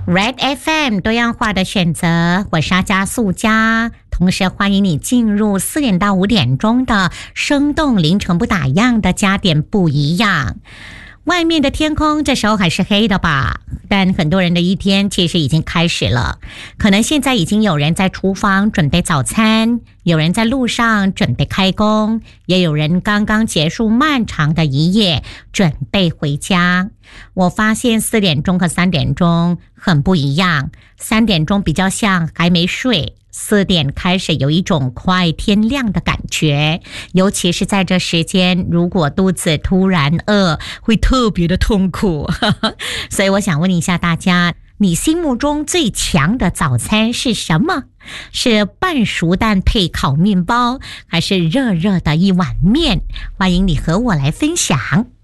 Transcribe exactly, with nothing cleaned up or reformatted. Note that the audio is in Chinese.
Red F M 多样化的选择，我是阿加素佳，同时欢迎你进入四点到五点钟的生动凌晨不打烊的加点不一样。外面的天空这时候还是黑的吧，但很多人的一天其实已经开始了，可能现在已经有人在厨房准备早餐，有人在路上准备开工，也有人刚刚结束漫长的一夜准备回家。我发现四点钟和三点钟很不一样，三点钟比较像还没睡，四点开始有一种快天亮的感觉，尤其是在这时间，如果肚子突然饿，会特别的痛苦。所以我想问一下大家，你心目中最强的早餐是什么？是半熟蛋配烤面包，还是热热的一碗面？欢迎你和我来分享。